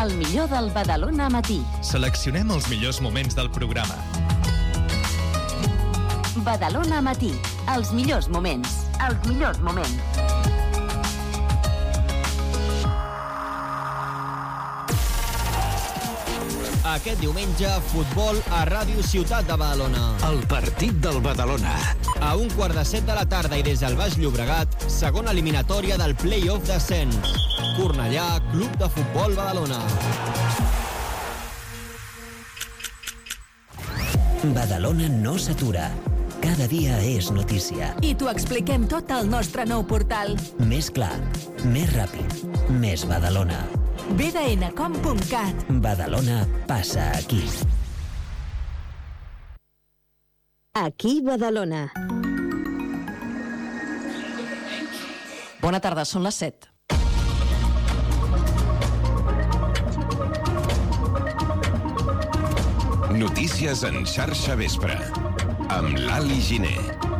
el millor del Badalona Matí. Seleccionem els millors moments del programa. Badalona Matí, els millors moments. Els millors moments. Aquest diumenge, futbol a Ràdio Ciutat de Badalona. El partit del Badalona. A 1:15 de la tarda i des del Baix Llobregat, segona eliminatòria del play-off d'ascens. Cornellà, Club de Futbol Badalona. Badalona no s'atura. Cada dia és notícia. I t'ho expliquem tot al nostre nou portal. Més clar, més ràpid, més Badalona. bdncom.cat. Badalona passa aquí. Aquí Badalona. Bona tarda, són les 7. Notícies en xarxa vespre, amb l'Ali Giner.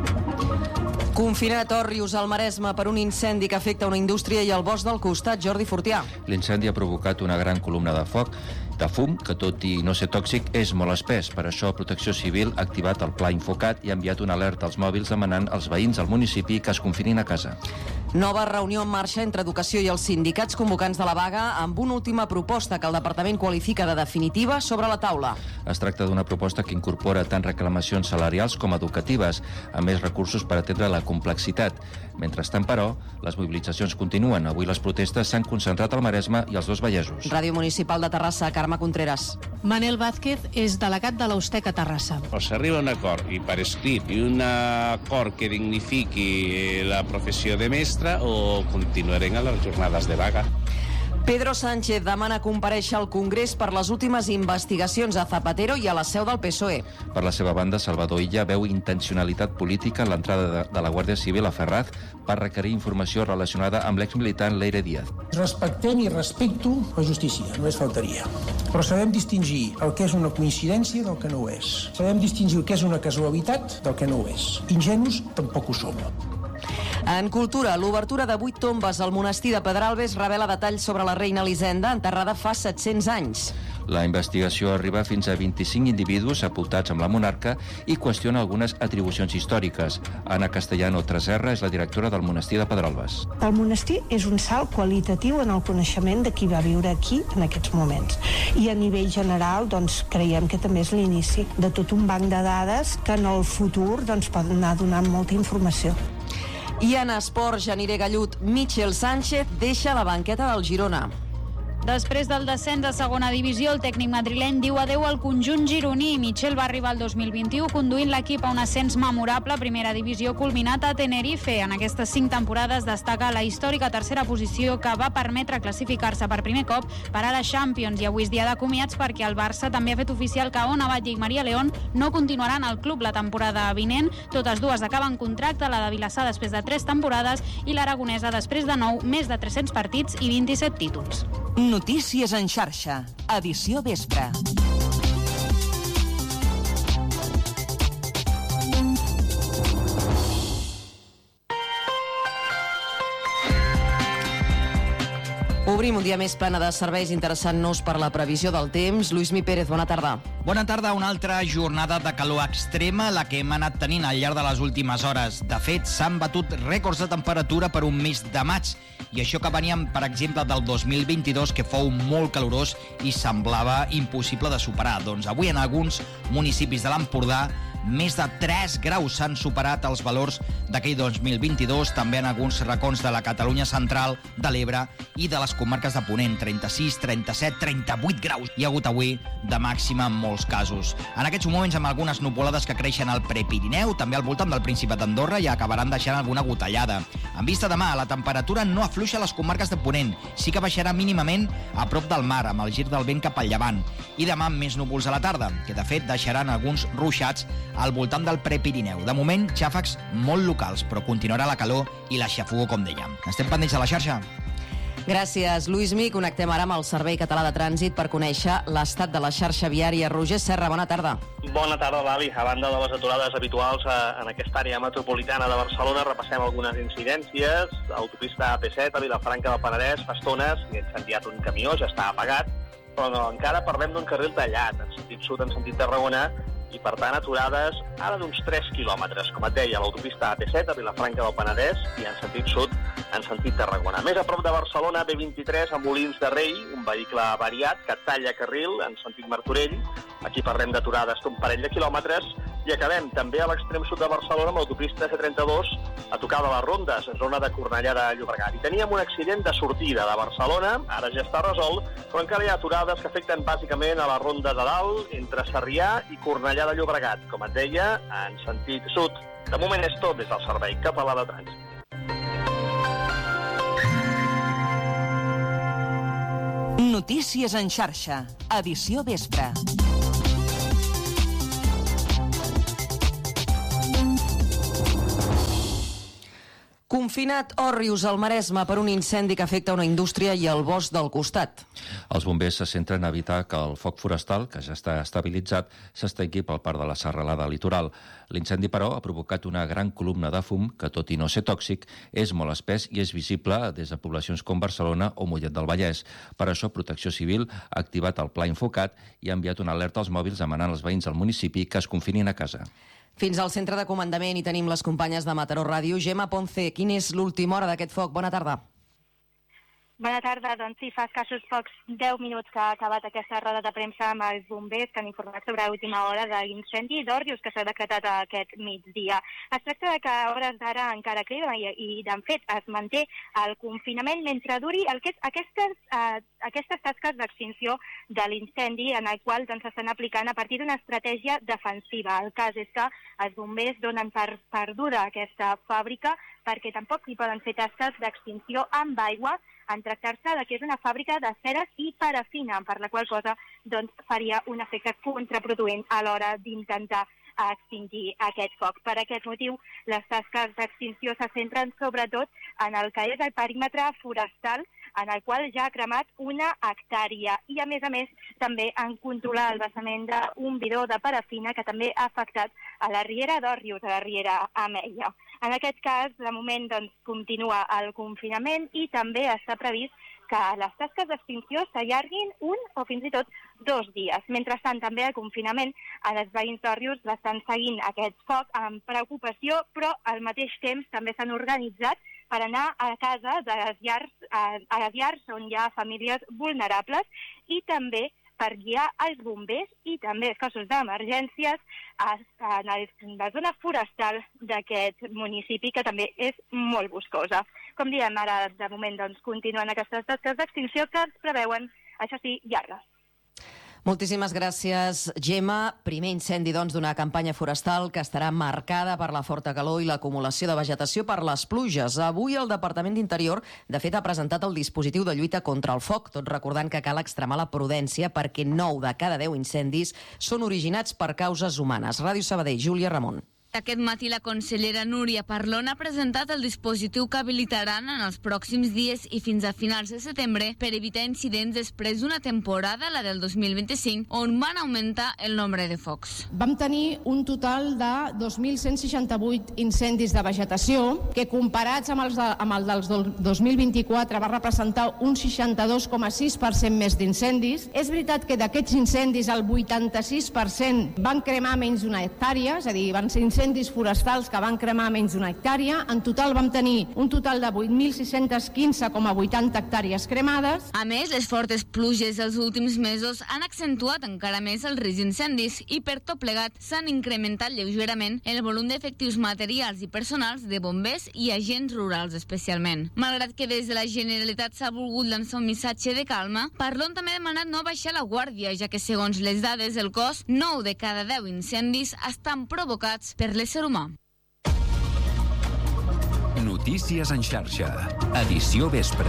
Confinat Òrrius al Maresme per un incendi que afecta una indústria i el bosc del costat. Jordi Fortià. L'incendi ha provocat una gran columna de foc, de fum, que tot i no ser tòxic és molt espès. Per això Protecció Civil ha activat el pla Infocat i ha enviat una alerta als mòbils demanant als veïns del municipi que es confinin a casa. Nova reunió en marxa entre Educació i els sindicats convocants de la vaga amb una última proposta que el departament qualifica de definitiva sobre la taula. Es tracta d'una proposta que incorpora tant reclamacions salarials com educatives, a més recursos per atendre la complexitat. Mentrestant, però, les mobilitzacions continuen. Avui les protestes s'han concentrat al Maresme i als dos Vallesos. Ràdio Municipal de Terrassa, Carme Contreras. Manel Vázquez és delegat de l'Ustec a Terrassa. O s'arriba a un acord, i per escrit, i un acord que dignifiqui la professió de mestre, o continuarem a les jornades de vaga. Pedro Sánchez demana comparèixer al Congrés per les últimes investigacions a Zapatero i a la seu del PSOE. Per la seva banda, Salvador Illa veu intencionalitat política en l'entrada de la Guàrdia Civil a Ferraz per requerir informació relacionada amb l'exmilitant Leire Díaz. Respectem i respecto la justícia, només faltaria. Però sabem distingir el que és una coincidència del que no ho és. Sabem distingir el que és una casualitat del que no ho és. Ingenus tampoc ho som. En cultura, l'obertura de 8 tombes al monestir de Pedralbes revela detalls sobre la reina Elisenda, enterrada fa 700 anys. La investigació arriba fins a 25 individus sepultats amb la monarca i qüestiona algunes atribucions històriques. Anna Castellano Treserra és la directora del monestir de Pedralbes. El monestir és un salt qualitatiu en el coneixement de qui va viure aquí en aquests moments. I a nivell general, doncs, creiem que també és l'inici de tot un banc de dades que en el futur doncs, poden anar donant molta informació. I en esports, Janire Gallut, Michel Sánchez deixa la banqueta del Girona. Després del descens a segona divisió, el tècnic madrileny diu adeu al conjunt gironí. Michel va arribar el 2021 conduint l'equip a un ascens memorable a primera divisió culminat a Tenerife. En aquestes 5 temporades destaca la històrica tercera posició que va permetre classificar-se per primer cop per a la Champions, i avui és dia de comiats perquè el Barça també ha fet oficial que Ona Batlle i Maria León no continuaran al club la temporada vinent. Totes dues acaben contracte, la de Vilassar després de 3 temporades i l'aragonesa després de 9, més de 300 partits i 27 títols. Notícies en xarxa, edició vespre. Obrim un dia més plena de serveis, interessant-nos per la previsió del temps. Lluís Mi Pérez, bona tarda. Bona tarda, una altra jornada de calor extrema, la que hem anat tenint al llarg de les últimes hores. De fet, s'han batut rècords de temperatura per un mes de maig, i això que veníem, per exemple, del 2022, que fou molt calorós i semblava impossible de superar. Doncs avui en alguns municipis de l'Empordà més de 3 graus s'han superat els valors d'aquell 2022, també en alguns racons de la Catalunya central, de l'Ebre i de les comarques de Ponent, 36, 37, 38 graus. Hi ha hagut avui de màxima en molts casos. En aquests moments amb algunes nuvolades que creixen al Prepirineu, també al voltant del Principat d'Andorra, i acabaran deixant alguna gotellada. En vista demà, la temperatura no afluixa a les comarques de Ponent, sí que baixarà mínimament a prop del mar, amb el gir del vent cap al llevant. I demà amb més núvols a la tarda, que de fet deixaran alguns ruixats al voltant del Prepirineu. De moment, xàfecs molt locals, però continuarà la calor i la xafogor, com dèiem. Estem pendents de la xarxa. Gràcies, Lluís Mi. Connectem ara amb el Servei Català de Trànsit per conèixer l'estat de la xarxa viària. Roger Serra, bona tarda. Bona tarda, Lali. A banda de les aturades habituals en aquesta àrea metropolitana de Barcelona, repassem algunes incidències. Autopista AP7 a Vilafranca del Penedès, fa estones, i ha incendiat un camió, ja està apagat. però no, encara parlem d'un carril tallat, en sentit sud, en sentit Tarragona, i per tant aturades ara d'uns 3 quilòmetres, com et deia, a l'autopista AP7 a Vilafranca del Penedès i en sentit sud, en sentit Tarragona. Més a prop de Barcelona, B23 a Molins de Rei, un vehicle variat que talla carril en sentit Martorell. Aquí parlem d'aturades d'un parell de quilòmetres i acabem també a l'extrem sud de Barcelona amb l'autopista C32 a tocar de les Rondes, en zona de Cornellà de Llobregat. I teníem un accident de sortida de Barcelona, ara ja està resolt, però encara hi ha aturades que afecten bàsicament a la Ronda de Dalt, entre Sarrià i Cornellà de Llobregat, com et deia, en sentit sud. De moment és tot des del servei català de trànsit. Notícies en xarxa, edició vespre. Confinat Òrrius al Maresme per un incendi que afecta una indústria i el bosc del costat. Els bombers se centren a evitar que el foc forestal, que ja està estabilitzat, s'estengui pel parc de la serralada litoral. L'incendi, però, ha provocat una gran columna de fum que, tot i no ser tòxic, és molt espès i és visible des de poblacions com Barcelona o Mollet del Vallès. Per això, Protecció Civil ha activat el Pla Infocat i ha enviat una alerta als mòbils demanant als veïns del municipi que es confinin a casa. Fins al centre de comandament hi tenim les companyes de Mataró Ràdio. Gemma Ponce, quina és l'última hora d'aquest foc? Bona tarda. Bona tarda, doncs sí, fa escassos pocs 10 minuts que ha acabat aquesta roda de premsa amb els bombers que han informat sobre l'última hora de l'incendi d'Òrrius que s'ha decretat aquest migdia. Es tracta de que a hores d'ara encara crida i de fet es manté el confinament mentre duri el que és aquestes tasques d'extinció de l'incendi en el qual s'estan aplicant a partir d'una estratègia defensiva. El cas és que els bombers donen per perduda aquesta fàbrica perquè tampoc hi poden fer tasques d'extinció amb aigua en tractar-se de que és una fàbrica de ceres i parafina, per la qual cosa faria un efecte contraproduent a l'hora d'intentar extingir aquest foc. Per aquest motiu, les tasques d'extinció se centren sobretot en el que és el perímetre forestal, en el qual ja ha cremat 1 hectàrea i, a més, també en controlar el vessament d'un bidó de parafina que també ha afectat a la riera d'Òrrius, a la riera Ameia. En aquest cas, de moment, continua el confinament i també està previst que les tasques d'extinció s'allarguin 1 o fins i tot 2 dies. Mentrestant, també el confinament, els veïns d'Òrrius l'estan seguint aquest foc amb preocupació, però al mateix temps també s'han organitzat per anar a casa de les llars on hi ha famílies vulnerables i també per guiar els bombers i també els cossos d'emergències en la zona forestal d'aquest municipi, que també és molt boscosa. Com diem, ara de moment continuen aquestes tasques d'extinció que es preveuen, això sí, llargues. Moltíssimes gràcies, Gemma. Primer incendi, d'una campanya forestal que estarà marcada per la forta calor i l'acumulació de vegetació per les pluges. Avui el Departament d'Interior, de fet, ha presentat el dispositiu de lluita contra el foc, tot recordant que cal extremar la prudència perquè 9 de cada 10 incendis són originats per causes humanes. Ràdio Sabadell, Júlia Ramon. Aquest matí la consellera Núria Parlon ha presentat el dispositiu que habilitaran en els pròxims dies i fins a finals de setembre per evitar incidents després d'una temporada, la del 2025, on van augmentar el nombre de focs. Vam tenir un total de 2.168 incendis de vegetació, que comparats amb el del 2024 va representar un 62,6% més d'incendis. És veritat que d'aquests incendis el 86% van cremar menys d'una hectàrea, és a dir, van ser incendis forestals que van cremar menys d'una hectàrea. En total vam tenir un total de 8.615,80 hectàrees cremades. A més, les fortes pluges dels últims mesos han accentuat encara més el risc d'incendis i per tot plegat s'han incrementat lleugerament el volum d'efectius materials i personals de bombers i agents rurals especialment. Malgrat que des de la Generalitat s'ha volgut lançar un missatge de calma, Parlon també ha demanat no baixar la guàrdia, ja que segons les dades del cos, 9 de cada 10 incendis estan provocats per l'ésser humà. Notícies en xarxa. Edició vespre.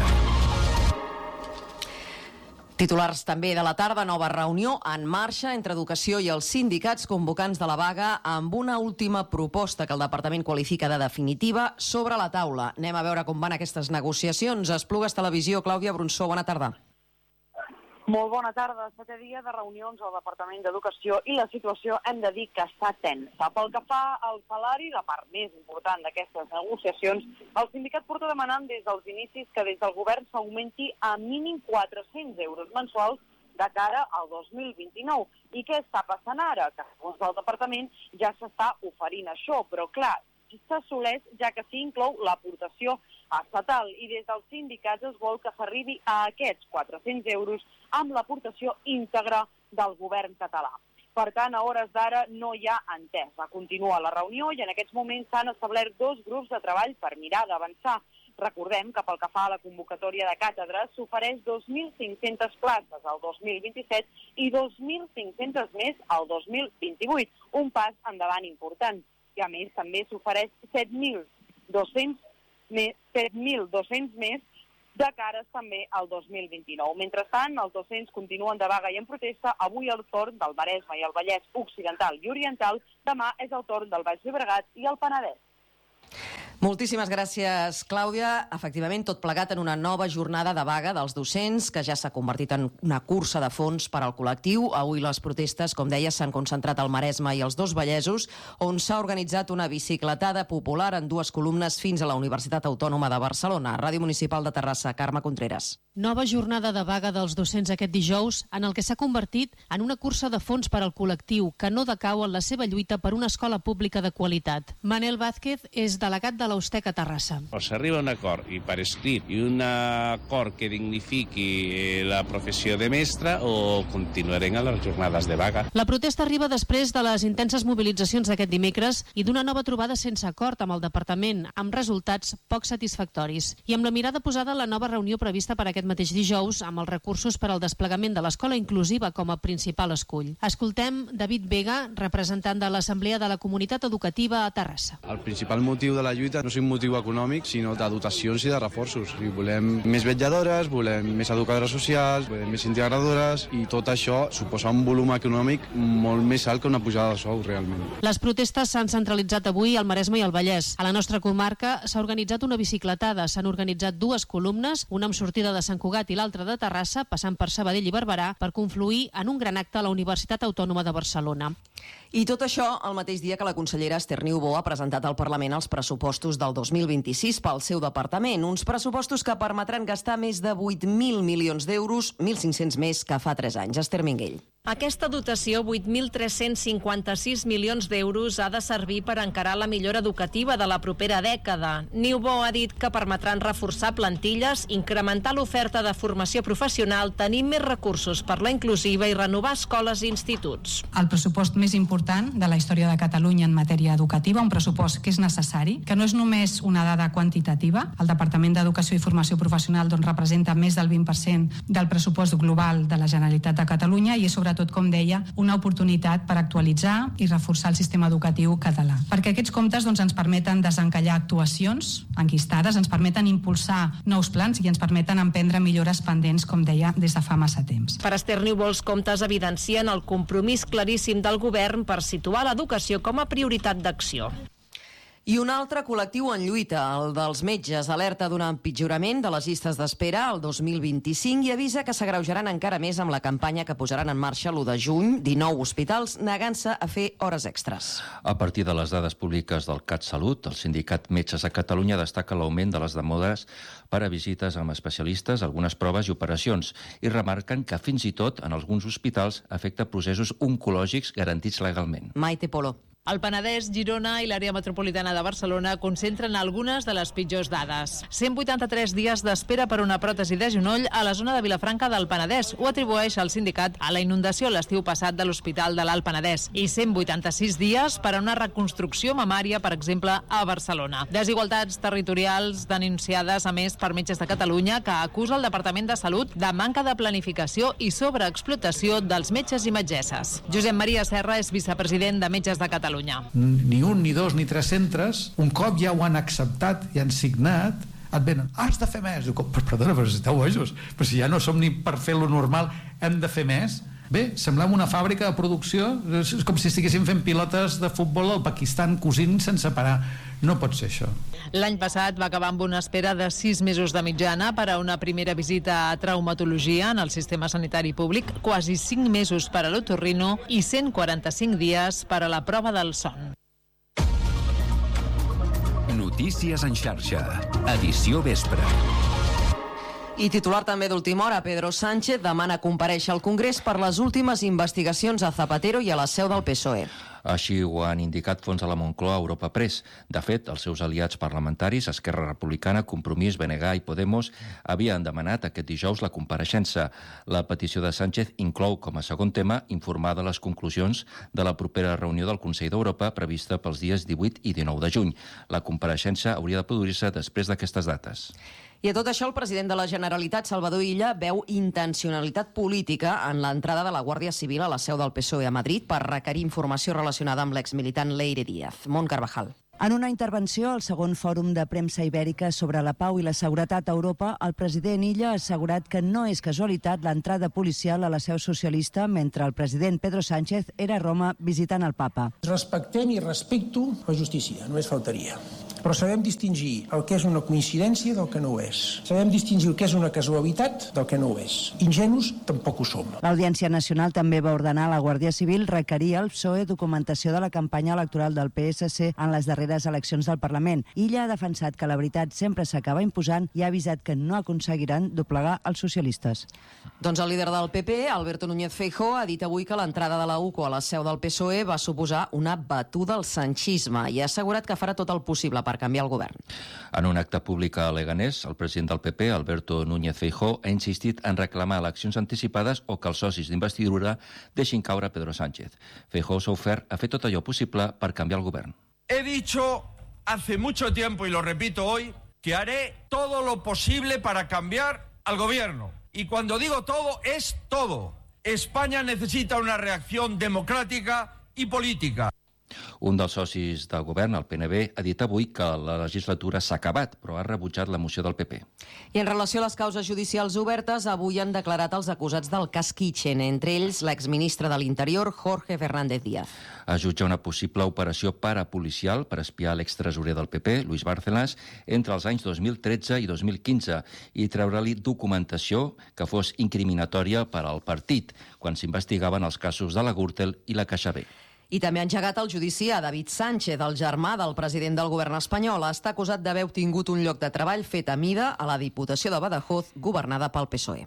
Titulars també de la tarda, nova reunió en marxa entre educació i els sindicats convocants de la vaga amb una última proposta que el departament qualifica de definitiva sobre la taula. Anem a veure com van aquestes negociacions. Esplugues Televisió, Clàudia Bronsó, bona tarda. Molt bona tarda. 7è dia de reunions al Departament d'Educació i la situació hem de dir que està tensa. Pel que fa al salari, la part més important d'aquestes negociacions, el sindicat porta demanant des dels inicis que des del govern s'augmenti a mínim 400 euros mensuals de cara al 2029. I què està passant ara? Que segons el departament ja s'està oferint això, però clar, s'assoleix ja que s'hi inclou l'aportació estatal i des dels sindicats es vol que s'arribi a aquests 400 euros amb l'aportació íntegra del govern català. Per tant, a hores d'ara no hi ha entesa. Continua la reunió i en aquests moments s'han establert 2 grups de treball per mirar d'avançar. Recordem que pel que fa a la convocatòria de càtedres s'ofereix 2.500 places al 2027 i 2.500 més al 2028, un pas endavant important. I a més també s'ofereix 7.200 més de cares també al 2029. Mentrestant, els docents continuen de vaga i en protesta. Avui el torn del Maresme i el Vallès Occidental i Oriental. Demà és el torn del Baix Llobregat i el Penedès. Moltíssimes gràcies, Clàudia. Efectivament, tot plegat en una nova jornada de vaga dels docents, que ja s'ha convertit en una cursa de fons per al col·lectiu. Avui les protestes, com deia, s'han concentrat al Maresme i als dos Vallesos, on s'ha organitzat una bicicletada popular en 2 columnes fins a la Universitat Autònoma de Barcelona. Ràdio Municipal de Terrassa, Carme Contreras. Nova jornada de vaga dels docents aquest dijous, en el que s'ha convertit en una cursa de fons per al col·lectiu, que no decau en la seva lluita per una escola pública de qualitat. Manel Vázquez és delegat de l'Ustec a Terrassa. O s'arriba a un acord i per escrit i un acord que dignifiqui la professió de mestre o continuarem a les jornades de vaga. La protesta arriba després de les intenses mobilitzacions d'aquest dimecres i d'una nova trobada sense acord amb el departament, amb resultats poc satisfactoris. I amb la mirada posada a la nova reunió prevista per aquest mateix dijous, amb els recursos per al desplegament de l'escola inclusiva com a principal escull. Escoltem David Vega, representant de l'Assemblea de la Comunitat Educativa a Terrassa. El principal motiu de la lluita no és un motiu econòmic, sinó de dotacions i de reforços. Volem més vetlladores, volem més educadores socials, volem més integradores, i tot això suposa un volum econòmic molt més alt que una pujada de sou, realment. Les protestes s'han centralitzat avui al Maresme i al Vallès. A la nostra comarca s'ha organitzat una bicicletada, s'han organitzat 2 columnes, una amb sortida de Sant Cugat i l'altra de Terrassa, passant per Sabadell i Barberà, per confluir en un gran acte a la Universitat Autònoma de Barcelona. I tot això el mateix dia que la consellera Esther Niubó ha presentat al Parlament els pressupostos del 2026 pel seu departament. Uns pressupostos que permetran gastar més de 8.000 milions d'euros, 1.500 més que fa 3 anys. Esther Minguell. Aquesta dotació, 8.356 milions d'euros, ha de servir per encarar la millora educativa de la propera dècada. Niubó ha dit que permetran reforçar plantilles, incrementar l'oferta de formació professional, tenir més recursos per la inclusiva i renovar escoles i instituts. El pressupost més important de la història de Catalunya en matèria educativa, un pressupost que és necessari, que no és només una dada quantitativa. El Departament d'Educació i Formació Professional representa més del 20% del pressupost global de la Generalitat de Catalunya i és sobretot, com deia, una oportunitat per actualitzar i reforçar el sistema educatiu català. Perquè aquests comptes ens permeten desencallar actuacions enquistades, ens permeten impulsar nous plans i ens permeten emprendre millores pendents, com deia, des de fa massa temps. Per Esther Niubó, els comptes evidencien el compromís claríssim del govern per situar l'educació com a prioritat d'acció. I un altre col·lectiu en lluita, el dels metges, alerta d'un empitjorament de les llistes d'espera al 2025 i avisa que s'agreujaran encara més amb la campanya que posaran en marxa l'1 de juny, 19 hospitals negant-se a fer hores extres. A partir de les dades públiques del CatSalut, el sindicat Metges a Catalunya destaca l'augment de les demores per a visites amb especialistes, algunes proves i operacions, i remarquen que fins i tot en alguns hospitals afecta processos oncològics garantits legalment. Maite Polo. El Penedès, Girona i l'àrea metropolitana de Barcelona concentren algunes de les pitjors dades. 183 dies d'espera per una pròtesi de genoll a la zona de Vilafranca del Penedès. Ho atribueix el sindicat a la inundació l'estiu passat de l'Hospital de l'Alt Penedès. I 186 dies per a una reconstrucció mamària, per exemple, a Barcelona. Desigualtats territorials denunciades, a més, per Metges de Catalunya, que acusa el Departament de Salut de manca de planificació i sobreexplotació dels metges i metgesses. Josep Maria Serra és vicepresident de Metges de Catalunya. Ni un, ni dos, ni 3 centres, un cop ja ho han acceptat i han signat, et venen, has de fer més. Diu, perdona, però si esteu bojos, però si ja no som ni per fer lo normal, hem de fer més. Bé, semblem una fàbrica de producció, és com si estiguéssim fent pilotes de futbol al Pakistan cosint sense parar. No pot ser això. L'any passat va acabar amb una espera de 6 mesos de mitjana per a una primera visita a traumatologia en el sistema sanitari públic, quasi 5 mesos per a l'otorrino i 145 dies per a la prova del son. Notícies en xarxa. Edició vespre. I titular també d'última hora, Pedro Sánchez demana comparèixer al Congrés per les últimes investigacions a Zapatero i a la seu del PSOE. Així ho han indicat fonts a la Moncloa a Europa Press. De fet, els seus aliats parlamentaris, Esquerra Republicana, Compromís, BNG i Podemos, havien demanat aquest dijous la compareixença. La petició de Sánchez inclou com a segon tema informar de les conclusions de la propera reunió del Consell d'Europa prevista pels dies 18 i 19 de juny. La compareixença hauria de produir-se després d'aquestes dates. I a tot això, el president de la Generalitat, Salvador Illa, veu intencionalitat política en l'entrada de la Guàrdia Civil a la seu del PSOE a Madrid per requerir informació relacionada amb l'exmilitant Leire Díaz. Mont Carvajal. En una intervenció al segon fòrum de premsa ibèrica sobre la pau i la seguretat a Europa, el president Illa ha assegurat que no és casualitat l'entrada policial a la seu socialista mentre el president Pedro Sánchez era a Roma visitant el papa. Respectem i respecto la justícia, només faltaria. Però sabem distingir el que és una coincidència del que no ho és. Sabem distingir el que és una casualitat del que no ho és. Ingenus tampoc ho som. L'Audiència Nacional també va ordenar a la Guàrdia Civil requerir al PSOE documentació de la campanya electoral del PSC en les darreres eleccions del Parlament. Illa ha defensat que la veritat sempre s'acaba imposant i ha avisat que no aconseguiran doblegar els socialistes. Doncs el líder del PP, Alberto Núñez Feijóo, ha dit avui que l'entrada de la UCO a la seu del PSOE va suposar una batuda al sanchisme i ha assegurat que farà tot el possible per canviar el govern. En un acte públic a Leganés, el president del PP, Alberto Núñez Feijóo, ha insistit en reclamar eleccions anticipades o que els socis d'investidura deixin caure Pedro Sánchez. Feijóo s'ha ofert a fer tot allò possible per canviar el govern. He dicho hace mucho tiempo, y lo repito hoy, que haré todo lo posible para cambiar al gobierno. Y cuando digo todo, es todo. España necesita una reacción democrática y política. Un dels socis del govern, el PNB, ha dit avui que la legislatura s'ha acabat, però ha rebutjat la moció del PP. I en relació a les causes judicials obertes, avui han declarat els acusats del cas Kitchen, entre ells l'exministre de l'Interior, Jorge Fernández Díaz. Es jutja una possible operació parapolicial per espiar l'extresorer del PP, Luis Bárcenas, entre els anys 2013 i 2015 i treure-li documentació que fos incriminatòria per al partit quan s'investigaven els casos de la Gürtel i la CaixaBank. I també ha engegat el judici a David Sánchez, el germà del president del govern espanyol. Està acusat d'haver obtingut un lloc de treball fet a mida a la Diputació de Badajoz, governada pel PSOE.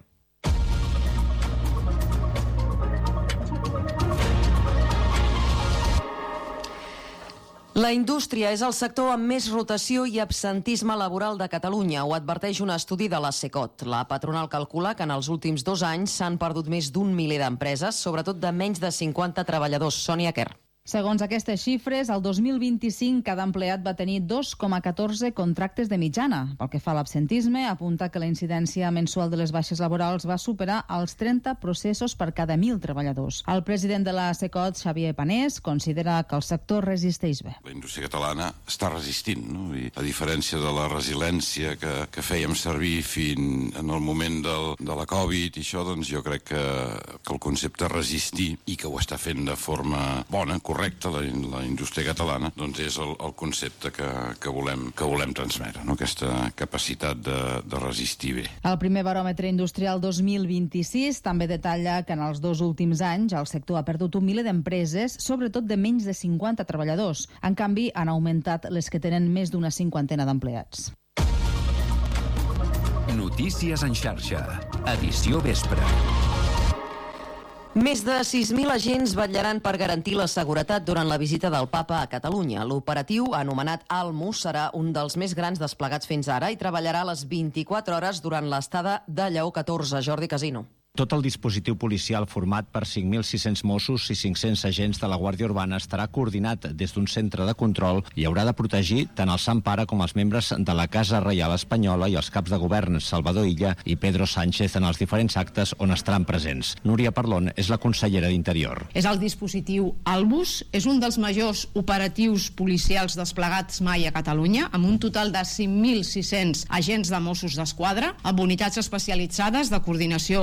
La indústria és el sector amb més rotació i absentisme laboral de Catalunya, ho adverteix un estudi de la Secot. La patronal calcula que en els últims 2 anys s'han perdut més d'1 miler d'empreses, sobretot de menys de 50 treballadors. Sònia Quer. Segons aquestes xifres, el 2025 cada empleat va tenir 2,14 contractes de mitjana. Pel que fa a l'absentisme, apunta que la incidència mensual de les baixes laborals va superar els 30 processos per cada 1.000 treballadors. El president de la Secot, Xavier Panés, considera que el sector resisteix bé. La indústria catalana està resistint, no? I a diferència de la resiliència que fèiem servir fins en el moment de la Covid i això, doncs jo crec que el concepte resistir i que ho està fent de forma bona, correcte, la indústria catalana, doncs és el concepte que volem transmetre, no? Aquesta capacitat de resistir bé. El primer baròmetre industrial 2026 també detalla que en els 2 últims anys el sector ha perdut 1 miler d'empreses, sobretot de menys de 50 treballadors. En canvi, han augmentat les que tenen més d'una 50 d'empleats. Notícies en xarxa. Edició vespre. Més de 6.000 agents vetllaran per garantir la seguretat durant la visita del papa a Catalunya. L'operatiu, anomenat Almus, serà un dels més grans desplegats fins ara i treballarà a les 24 hores durant l'estada de Lleó XIV. Jordi Casino. Tot el dispositiu policial format per 5.600 Mossos i 500 agents de la Guàrdia Urbana estarà coordinat des d'un centre de control i haurà de protegir tant el Sant Pare com els membres de la Casa Reial Espanyola i els caps de govern Salvador Illa i Pedro Sánchez en els diferents actes on estaran presents. Núria Parlon és la consellera d'Interior. És el dispositiu Albus, és un dels majors operatius policials desplegats mai a Catalunya, amb un total de 5.600 agents de Mossos d'Esquadra, amb unitats especialitzades de coordinació inter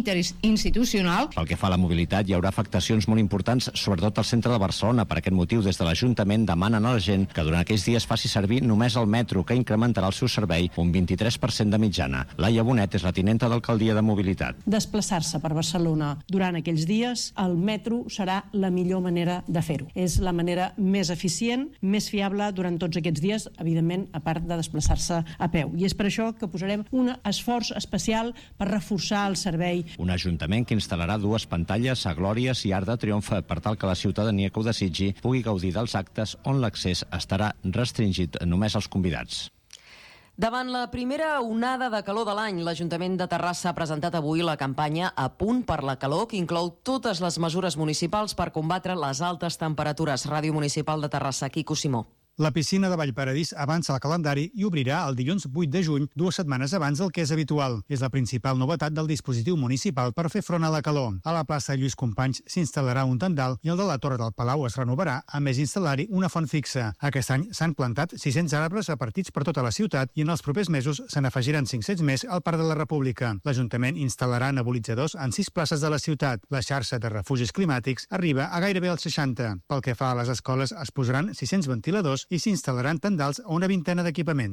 interinstitucional. Pel que fa a la mobilitat, hi haurà afectacions molt importants, sobretot al centre de Barcelona. Per aquest motiu, des de l'Ajuntament demanen a la gent que durant aquells dies faci servir només el metro, que incrementarà el seu servei un 23% de mitjana. Laia Bonet és la tinenta d'alcaldia de mobilitat. Desplaçar-se per Barcelona durant aquells dies, el metro serà la millor manera de fer-ho. És la manera més eficient, més fiable durant tots aquests dies, evidentment, a part de desplaçar-se a peu. I és per això que posarem un esforç especial per reforçar el servei. Un ajuntament que instal·larà 2 pantalles a Glòries i Arc de Triomf per tal que la ciutadania que ho desitgi pugui gaudir dels actes on l'accés estarà restringit només als convidats. Davant la primera onada de calor de l'any, l'Ajuntament de Terrassa ha presentat avui la campanya A punt per la calor, que inclou totes les mesures municipals per combatre les altes temperatures. Ràdio Municipal de Terrassa, Quico Simó. La piscina de Vallparadís avança el calendari i obrirà el dilluns 8 de juny, 2 setmanes abans del que és habitual. És la principal novetat del dispositiu municipal per fer front a la calor. A la plaça Lluís Companys s'instal·larà un tendal i el de la Torre del Palau es renovarà, a més instal·lar-hi una font fixa. Aquest any s'han plantat 600 arbres repartits per tota la ciutat i en els propers mesos se n'afegiran 500 més al Parc de la República. L'Ajuntament instal·larà nebulitzadors en 6 places de la ciutat. La xarxa de refugis climàtics arriba a gairebé als 60. Pel que fa a les escoles, es posaran 600 ventiladors i s'instal·laran tendals a una vintena d'equipaments.